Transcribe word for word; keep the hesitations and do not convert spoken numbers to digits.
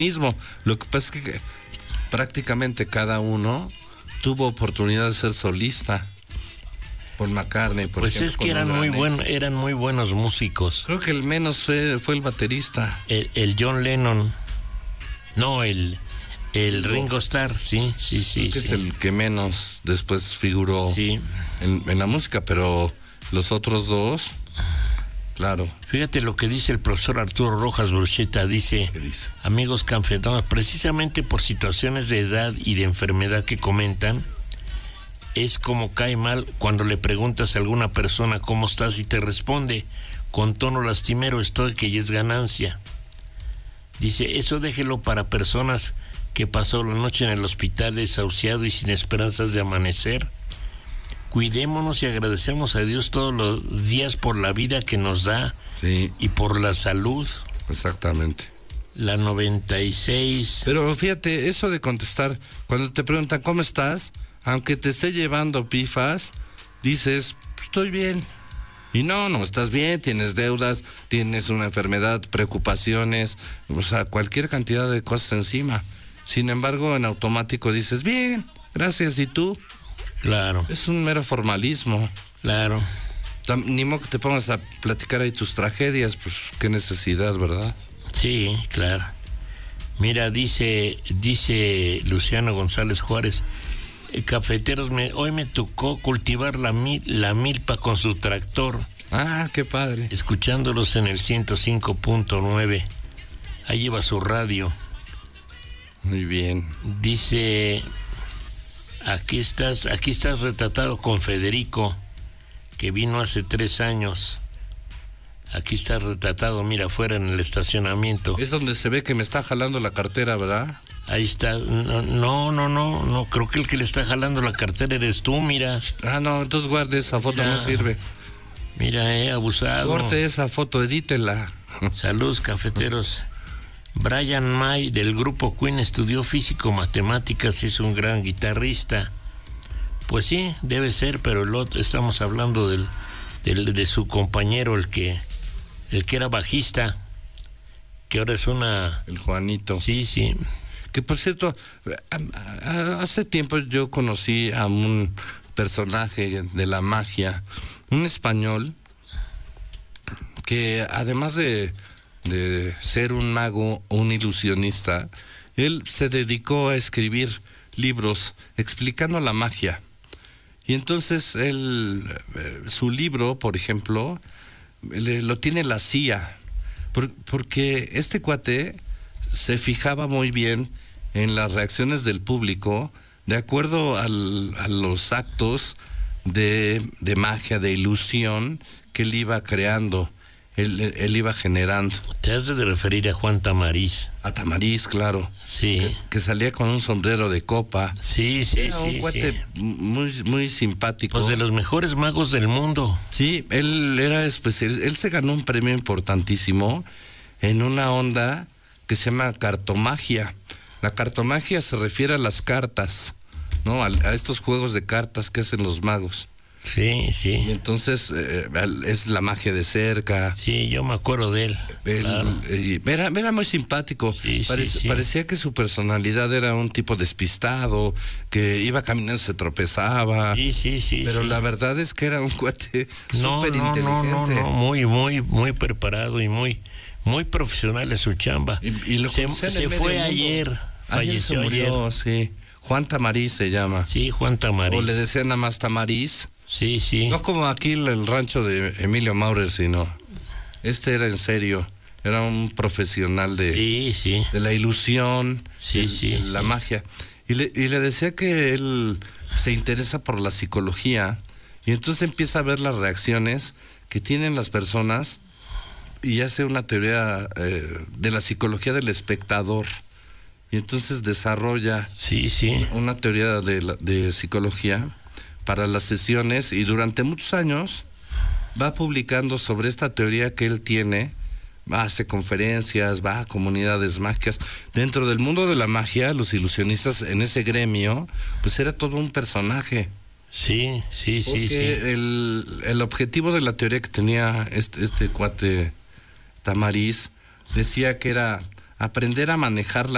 mismo. Lo que pasa es que prácticamente cada uno tuvo oportunidad de ser solista. Paul McCartney, por pues ejemplo. Es que eran muy, buen, eran muy buenos músicos. Creo que el menos fue, fue el baterista. El, el John Lennon. No, el, el Ringo Starr, sí, sí, sí. Creo que sí. es el que menos después figuró sí. en, en la música, pero los otros dos, claro. Fíjate lo que dice el profesor Arturo Rojas Brucheta, dice, ¿Qué dice? Amigos cafeteros, precisamente por situaciones de edad y de enfermedad que comentan, es como cae mal cuando le preguntas a alguna persona cómo estás y te responde con tono lastimero, estoy que ya es ganancia. Dice, eso déjelo para personas que pasó la noche en el hospital desahuciado y sin esperanzas de amanecer. Cuidémonos y agradecemos a Dios todos los días por la vida que nos da, sí, y por la salud. Exactamente. La noventa y seis. Pero fíjate, eso de contestar, cuando te preguntan cómo estás, aunque te esté llevando pifas, dices, estoy bien. Y no, no estás bien, tienes deudas, tienes una enfermedad, preocupaciones, o sea, cualquier cantidad de cosas encima. Sin embargo, en automático dices, bien, gracias, ¿y tú? Claro. Es un mero formalismo. Claro. Ni modo que te pongas a platicar ahí tus tragedias, pues qué necesidad, ¿verdad? Sí, claro. Mira, dice, dice Luciano González Juárez, cafeteros, me, hoy me tocó cultivar la, mil, la milpa con su tractor. Ah, qué padre. Escuchándolos en el ciento cinco punto nueve. Ahí lleva su radio. Muy bien. Dice, aquí estás, aquí estás retratado con Federico, que vino hace tres años. Aquí está retratado, mira, afuera en el estacionamiento. Es donde se ve que me está jalando la cartera, ¿verdad? Ahí está. No, no, no, no, no. Creo que el que le está jalando la cartera eres tú, mira. Ah, no, entonces guarde esa foto, mira, no sirve. Mira, eh, abusado. Corte esa foto, edítela. Saludos, cafeteros. Brian May, del grupo Queen, estudió físico, matemáticas, es un gran guitarrista. Pues sí, debe ser, pero el otro, estamos hablando del, del, de su compañero, el que, el que era bajista, que ahora es una... El Juanito. Sí, sí. Que por cierto, hace tiempo yo conocí a un personaje de la magia, un español, que además de, de ser un mago, un ilusionista, él se dedicó a escribir libros explicando la magia. Y entonces él, su libro, por ejemplo, le, lo tiene la C I A, por, porque este cuate se fijaba muy bien en las reacciones del público de acuerdo al, a los actos de, de magia, de ilusión que él iba creando, él, él iba generando. Te has de referir a Juan Tamariz. A Tamariz, claro. Sí. Que, que salía con un sombrero de copa. Sí, sí, Era sí. un cuate sí. muy, muy simpático. Pues de los mejores magos del mundo. Sí, él era especial. Él se ganó un premio importantísimo en una onda que se llama cartomagia. La cartomagia se refiere a las cartas, ¿no? A, a estos juegos de cartas que hacen los magos. Sí, sí. Y entonces eh, es la magia de cerca. Sí, yo me acuerdo de él. él Claro. eh, era, era muy simpático. Sí, Parec- sí, sí. Parecía que su personalidad era un tipo despistado, que iba caminando, se tropezaba. Sí, sí, sí. Pero sí. la verdad es que era un cuate no, súper no, inteligente. no, no, no, muy, muy, muy preparado y muy, muy profesional en su chamba. Y, y lo se conocían en se medio fue mundo. ayer, Ayer se falleció murió, ayer. sí. Juan Tamariz se llama. Sí, Juan Tamariz. O le decían nada más Tamariz. Sí, sí. No como aquí el, el rancho de Emilio Maurer, sino este era en serio. Era un profesional de, sí, sí. de la ilusión, Sí, de, sí, de la sí. magia. Y le, y le decía que él se interesa por la psicología y entonces empieza a ver las reacciones que tienen las personas y hace una teoría eh, de la psicología del espectador. Y entonces desarrolla Sí, sí. una teoría de, la, de psicología para las sesiones y durante muchos años va publicando sobre esta teoría que él tiene, hace conferencias, va a comunidades mágicas. Dentro del mundo de la magia, los ilusionistas en ese gremio, pues era todo un personaje. Sí, sí, sí, Porque sí. el, el objetivo de la teoría que tenía este, este cuate Tamariz decía que era aprender a manejar la